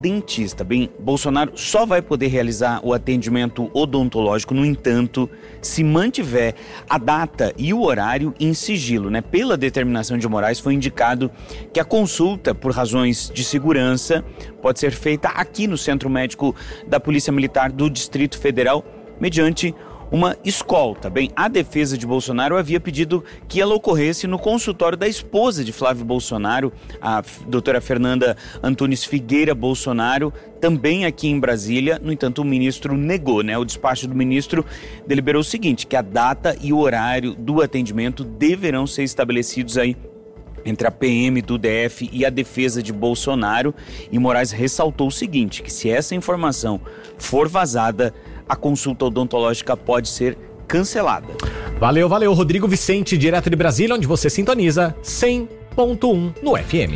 dentista. Bem, Bolsonaro só vai poder realizar o atendimento odontológico, no entanto, se mantiver a data e o horário em sigilo, né? Pela determinação de Moraes, foi indicado que a consulta, por razões de segurança, pode ser feita aqui no Centro Médico da Polícia Militar do Distrito Federal, mediante uma escolta. Bem, a defesa de Bolsonaro havia pedido que ela ocorresse no consultório da esposa de Flávio Bolsonaro, a doutora Fernanda Antunes Figueira Bolsonaro, também aqui em Brasília. No entanto, o ministro negou, né? O despacho do ministro deliberou o seguinte, que a data e o horário do atendimento deverão ser estabelecidos aí entre a PM do DF e a defesa de Bolsonaro. E Moraes ressaltou o seguinte, que se essa informação for vazada, a consulta odontológica pode ser cancelada. Valeu, Rodrigo Vicente, direto de Brasília, onde você sintoniza 100.1 no FM.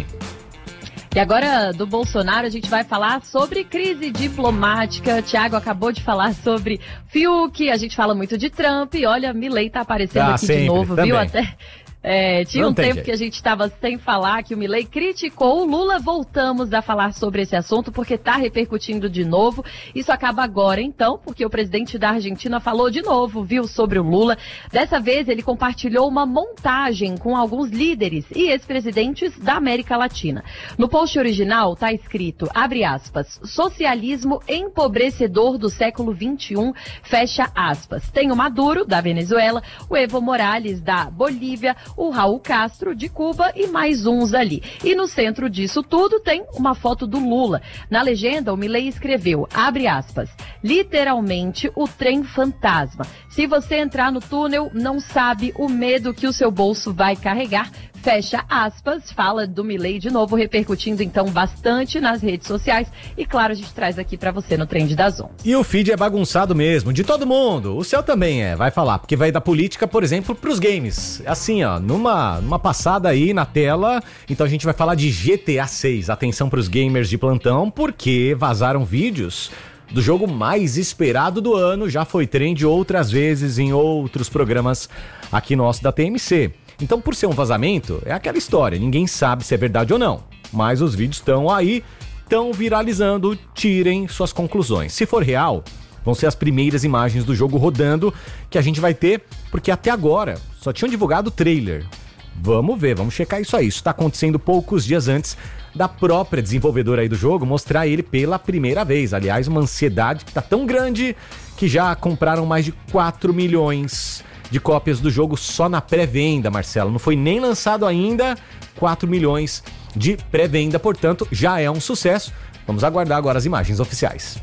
E agora, do Bolsonaro, a gente vai falar sobre crise diplomática. O Thiago acabou de falar sobre Fiuk, a gente fala muito de Trump. E olha, Milei tá aparecendo aqui sempre, de novo, também. Viu? Até... tinha um tempo que a gente estava sem falar, que o Milei criticou o Lula. Voltamos a falar sobre esse assunto porque está repercutindo de novo. Isso acaba agora então, porque o presidente da Argentina falou de novo, viu, sobre o Lula. Dessa vez ele compartilhou uma montagem com alguns líderes e ex-presidentes da América Latina. No post original está escrito, abre aspas, socialismo empobrecedor do século XXI, fecha aspas. Tem o Maduro, da Venezuela, o Evo Morales, da Bolívia, o Raul Castro, de Cuba e mais uns ali. E no centro disso tudo tem uma foto do Lula. Na legenda, o Milei escreveu, abre aspas, literalmente o trem fantasma. Se você entrar no túnel, não sabe o medo que o seu bolso vai carregar. Fecha aspas, fala do Milei de novo, repercutindo então bastante nas redes sociais. E claro, a gente traz aqui pra você no Trend das 11. E o feed é bagunçado mesmo, de todo mundo. O seu também vai falar, porque vai da política, por exemplo, pros games. Assim, ó, numa passada aí na tela, então a gente vai falar de GTA 6. Atenção pros gamers de plantão, porque vazaram vídeos do jogo mais esperado do ano. Já foi trend outras vezes em outros programas aqui nosso da TMC. Então, por ser um vazamento, é aquela história, ninguém sabe se é verdade ou não. Mas os vídeos estão aí, estão viralizando, tirem suas conclusões. Se for real, vão ser as primeiras imagens do jogo rodando que a gente vai ter, porque até agora só tinham divulgado o trailer. Vamos ver, vamos checar isso aí. Isso está acontecendo poucos dias antes da própria desenvolvedora aí do jogo mostrar ele pela primeira vez. Aliás, uma ansiedade que está tão grande que já compraram mais de 4 milhões de cópias do jogo só na pré-venda, Marcelo. Não foi nem lançado ainda, 4 milhões de pré-venda, portanto, já é um sucesso. Vamos aguardar agora as imagens oficiais.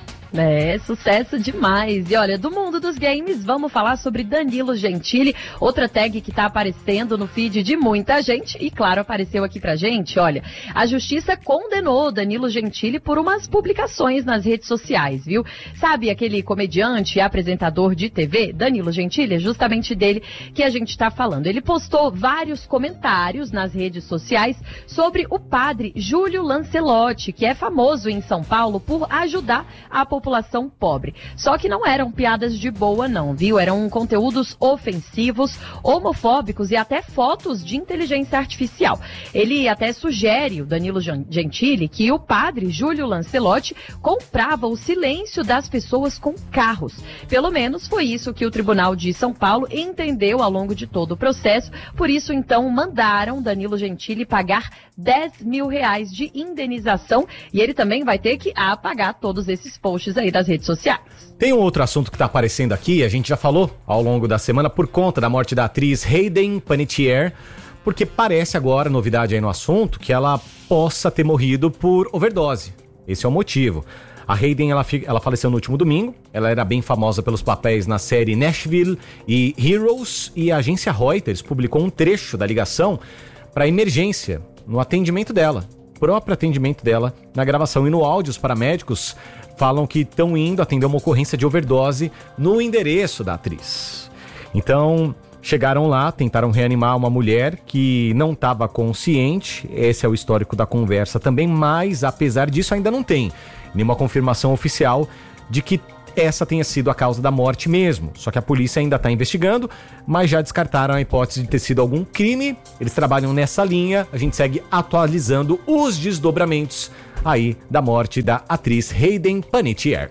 Sucesso demais. E olha, do mundo dos games, vamos falar sobre Danilo Gentili, outra tag que tá aparecendo no feed de muita gente e, claro, apareceu aqui pra gente. Olha, a justiça condenou Danilo Gentili por umas publicações nas redes sociais, viu? Sabe aquele comediante e apresentador de TV, Danilo Gentili? É justamente dele que a gente tá falando. Ele postou vários comentários nas redes sociais sobre o padre Júlio Lancelotti, que é famoso em São Paulo por ajudar a população pobre. Só que não eram piadas de boa não, viu? Eram conteúdos ofensivos, homofóbicos e até fotos de inteligência artificial. Ele até sugere, o Danilo Gentili, que o padre Júlio Lancelotti comprava o silêncio das pessoas com carros. Pelo menos foi isso que o Tribunal de São Paulo entendeu ao longo de todo o processo. Por isso, então, mandaram Danilo Gentili pagar R$10 mil de indenização e ele também vai ter que apagar todos esses posts aí das redes sociais. Tem um outro assunto que tá aparecendo aqui, a gente já falou ao longo da semana por conta da morte da atriz Hayden Panettiere, porque parece agora, novidade aí no assunto, que ela possa ter morrido por overdose. Esse é o motivo. A Hayden, ela faleceu no último domingo, ela era bem famosa pelos papéis na série Nashville e Heroes, e a agência Reuters publicou um trecho da ligação para emergência no atendimento dela, próprio atendimento dela na gravação. E no áudio, os paramédicos falam que estão indo atender uma ocorrência de overdose no endereço da atriz. Então, chegaram lá, tentaram reanimar uma mulher que não estava consciente. Esse é o histórico da conversa também, mas apesar disso ainda não tem nenhuma confirmação oficial de que essa tenha sido a causa da morte mesmo. Só que a polícia ainda está investigando, mas já descartaram a hipótese de ter sido algum crime. Eles trabalham nessa linha, a gente segue atualizando os desdobramentos aí da morte da atriz Hayden Panettiere.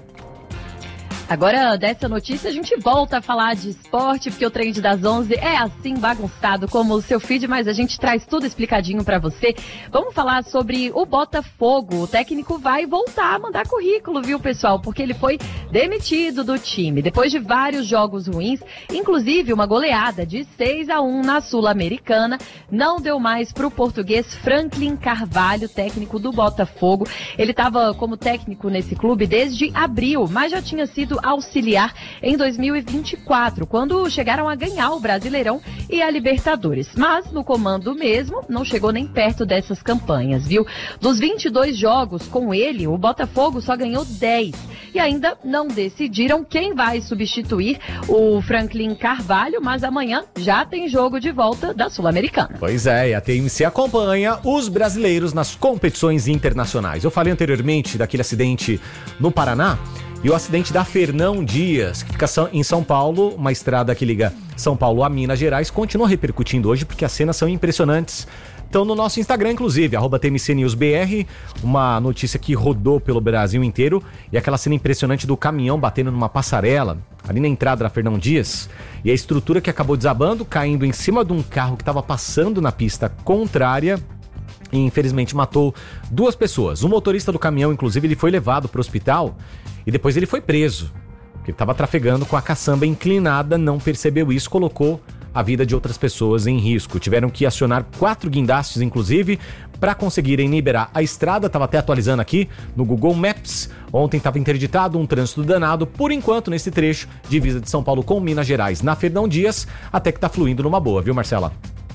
Agora, dessa notícia, a gente volta a falar de esporte, porque o Trend das 11 é assim bagunçado como o seu feed, mas a gente traz tudo explicadinho pra você. Vamos falar sobre o Botafogo. O técnico vai voltar a mandar currículo, viu, pessoal? Porque ele foi demitido do time. Depois de vários jogos ruins, inclusive uma goleada de 6-1 na Sul-Americana, não deu mais pro português Franklin Carvalho, técnico do Botafogo. Ele estava como técnico nesse clube desde abril, mas já tinha sido auxiliar em 2024, quando chegaram a ganhar o Brasileirão e a Libertadores. Mas no comando mesmo, não chegou nem perto dessas campanhas, viu? Dos 22 jogos com ele, o Botafogo só ganhou 10 e ainda não decidiram quem vai substituir o Franklin Carvalho, mas amanhã já tem jogo de volta da Sul-Americana. Pois é, e a TMC acompanha os brasileiros nas competições internacionais. Eu falei anteriormente daquele acidente no Paraná, e o acidente da Fernão Dias, que fica em São Paulo, uma estrada que liga São Paulo a Minas Gerais, continua repercutindo hoje porque as cenas são impressionantes. Então no nosso Instagram, inclusive, @TMCNewsBR, uma notícia que rodou pelo Brasil inteiro, e aquela cena impressionante do caminhão batendo numa passarela, ali na entrada da Fernão Dias, e a estrutura que acabou desabando, caindo em cima de um carro que estava passando na pista contrária, e infelizmente matou 2 pessoas. O motorista do caminhão, inclusive, ele foi levado para o hospital e depois ele foi preso, porque ele estava trafegando com a caçamba inclinada, não percebeu isso, colocou a vida de outras pessoas em risco. Tiveram que acionar 4 guindastes, inclusive, para conseguirem liberar a estrada. Estava até atualizando aqui no Google Maps. Ontem estava interditado um trânsito danado, por enquanto, nesse trecho, divisa de São Paulo com Minas Gerais, na Fernão Dias, até que está fluindo numa boa, viu, Marcela?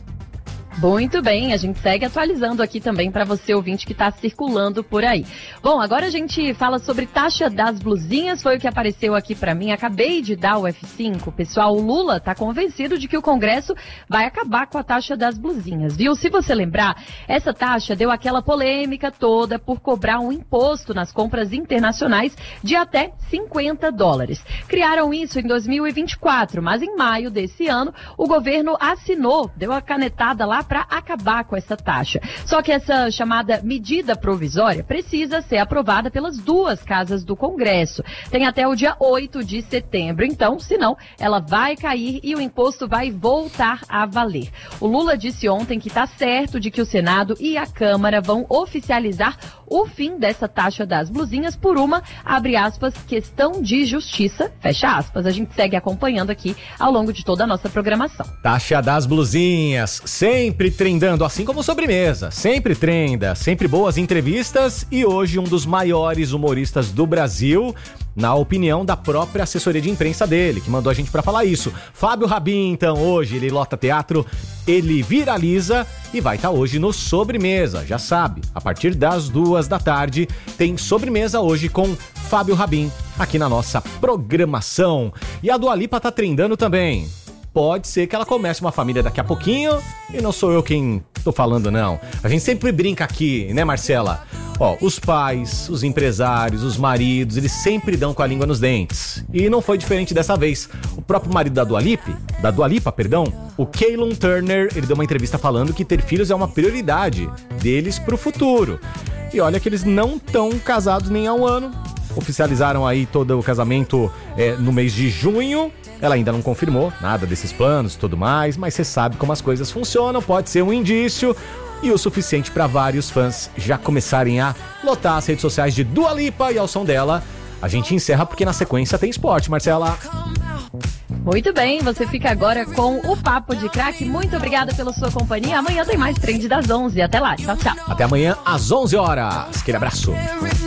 Muito bem, a gente segue atualizando aqui também para você, ouvinte, que está circulando por aí. Bom, agora a gente fala sobre taxa das blusinhas, foi o que apareceu aqui para mim. Acabei de dar o F5, pessoal. O Lula está convencido de que o Congresso vai acabar com a taxa das blusinhas, viu? Se você lembrar, essa taxa deu aquela polêmica toda por cobrar um imposto nas compras internacionais de até $50. Criaram isso em 2024, mas em maio desse ano o governo assinou, deu a canetada lá para acabar com essa taxa. Só que essa chamada medida provisória precisa ser aprovada pelas 2 casas do Congresso. Tem até o dia 8 de setembro, então, senão, ela vai cair e o imposto vai voltar a valer. O Lula disse ontem que está certo de que o Senado e a Câmara vão oficializar o fim dessa taxa das blusinhas por uma, abre aspas, questão de justiça, fecha aspas. A gente segue acompanhando aqui ao longo de toda a nossa programação. Taxa das blusinhas, sempre trendando, assim como sobremesa, sempre trenda, sempre boas entrevistas, e hoje um dos maiores humoristas do Brasil, na opinião da própria assessoria de imprensa dele, que mandou a gente pra falar isso. Fábio Rabin, então, hoje ele lota teatro, ele viraliza e vai estar hoje no Sobremesa, já sabe, a partir das 14h tem Sobremesa hoje com Fábio Rabin, aqui na nossa programação. E a Dua Lipa tá trendando também. Pode ser que ela comece uma família daqui a pouquinho, e não sou eu quem tô falando, não. A gente sempre brinca aqui, né, Marcela? Ó, os pais, os empresários, os maridos, eles sempre dão com a língua nos dentes. E não foi diferente dessa vez. O próprio marido da Dua Lipa, o Keylon Turner, ele deu uma entrevista falando que ter filhos é uma prioridade deles pro futuro. E olha que eles não estão casados nem há um ano. Oficializaram aí todo o casamento no mês de junho. Ela ainda não confirmou nada desses planos e tudo mais, mas você sabe como as coisas funcionam, pode ser um indício e o suficiente para vários fãs já começarem a lotar as redes sociais de Dua Lipa, e ao som dela a gente encerra porque na sequência tem esporte, Marcela. Muito bem, você fica agora com o Papo de Craque. Muito obrigada pela sua companhia. Amanhã tem mais Trend das 11. Até lá, tchau, tchau. Até amanhã às 11h. Aquele abraço.